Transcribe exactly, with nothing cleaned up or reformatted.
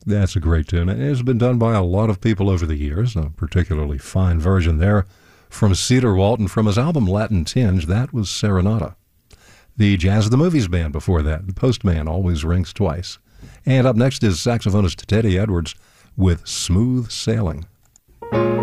That's a great tune. It has been done by a lot of people over the years, a particularly fine version there from Cedar Walton from his album Latin Tinge. That was Serenata. The Jazz of the Movies Band before that, The Postman Always Rings Twice. And up next is saxophonist Teddy Edwards with Smooth Sailing.